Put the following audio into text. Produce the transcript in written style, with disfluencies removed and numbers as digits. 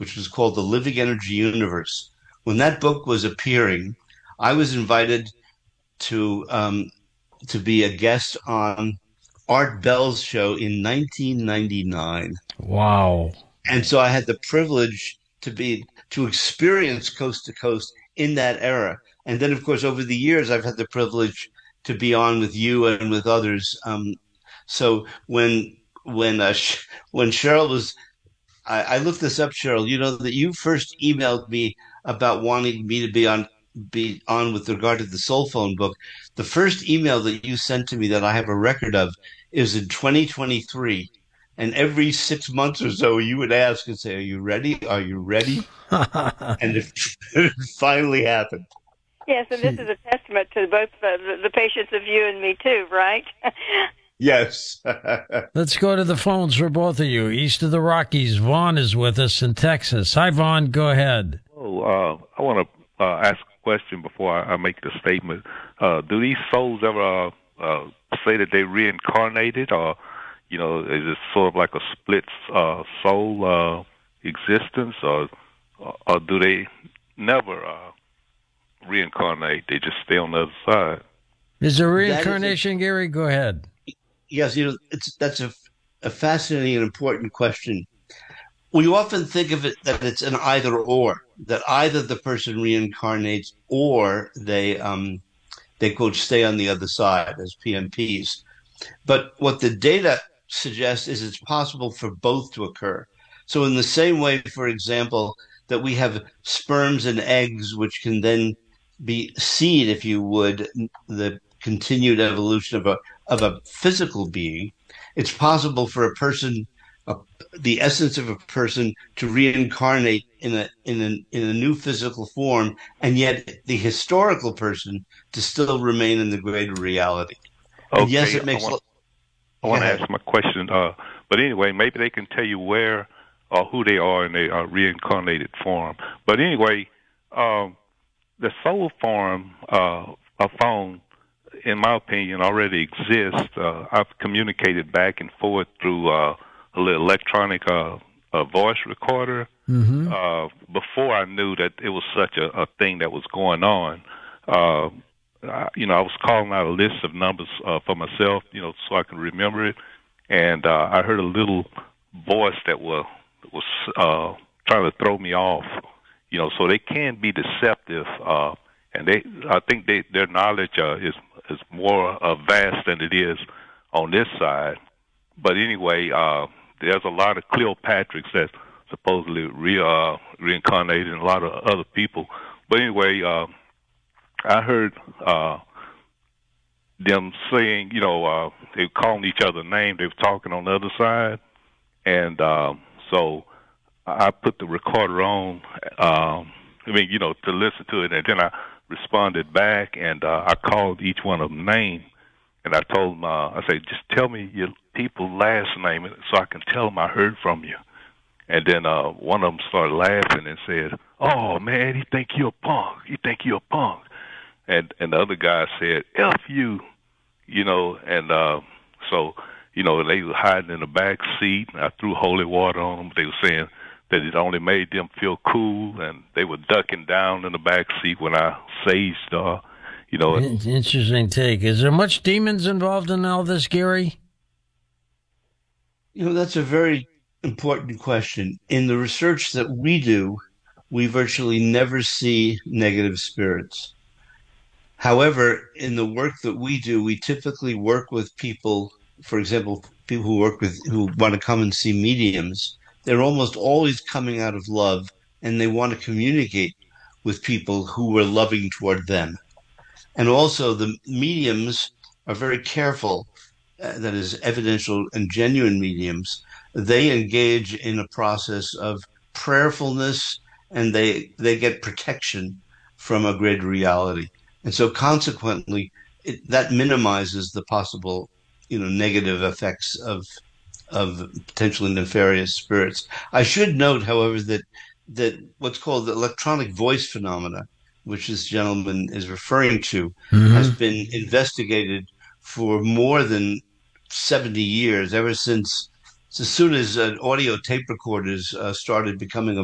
which was called The Living Energy Universe. When that book was appearing, I was invited to be a guest on Art Bell's show in 1999. Wow. And so I had the privilege to experience Coast to Coast in that era. And then, of course, over the years, I've had the privilege to be on with you and with others. So when Cheryl was, I looked this up, Cheryl. You know that you first emailed me about wanting me to be on with regard to the Soul Phone book. The first email that you sent to me that I have a record of is in 2023. And every 6 months or so, you would ask and say, "Are you ready? Are you ready?" And it finally happened. Yes, and this is a testament to both the patience of you and me, too, right? Yes. Let's go to the phones for both of you. East of the Rockies, Vaughn is with us in Texas. Hi, Vaughn. Go ahead. Oh, I want to ask a question before I make the statement. Do these souls ever say that they reincarnated, or is it sort of like a split soul existence, or do they never reincarnate? They just stay on the other side. Is there reincarnation, Gary? Go ahead. Yes, that's a fascinating and important question. We often think of it that it's an either or, that either the person reincarnates or they quote stay on the other side as PMPs. But what the data suggests is it's possible for both to occur. So in the same way, for example, that we have sperms and eggs, which can then be seed, if you would, the continued evolution of a physical being, it's possible for a person, the essence of a person, to reincarnate in a new physical form, and yet the historical person to still remain in the greater reality. Okay, and yes, it makes. I want to ask my question, but anyway, maybe they can tell you where or who they are in a reincarnated form. But anyway, the soul form of phone, in my opinion, already exists. I've communicated back and forth through a little electronic voice recorder before I knew that it was such a thing that was going on. I was calling out a list of numbers for myself, so I can remember it. And I heard a little voice that was trying to throw me off, so they can be deceptive. And I think their knowledge is more vast than it is on this side. But anyway, there's a lot of Cleopatras that supposedly reincarnated and a lot of other people. But anyway, I heard them saying, they were calling each other names. They were talking on the other side. And so I put the recorder on, to listen to it. And then I responded back, and I called each one of them name. And I told them, I said, just tell me your people's last name so I can tell them I heard from you. And then one of them started laughing and said, "Oh, man, he think you're a punk. He think you're a punk." And the other guy said, "F you," and so, they were hiding in the back seat, and I threw holy water on them. They were saying that it only made them feel cool, and they were ducking down in the back seat when I saged, Interesting take. Is there much demons involved in all this, Gary? That's a very important question. In the research that we do, we virtually never see negative spirits. However, in the work that we do, we typically work with people, for example, people who want to come and see mediums. They're almost always coming out of love, and they want to communicate with people who are loving toward them. And also the mediums are very careful, that is evidential and genuine mediums. They engage in a process of prayerfulness, and they get protection from a greater reality. And so consequently, that minimizes the possible, negative effects of potentially nefarious spirits. I should note, however, that what's called the electronic voice phenomena, which this gentleman is referring to, has been investigated for more than 70 years, ever since as soon as audio tape recorders started becoming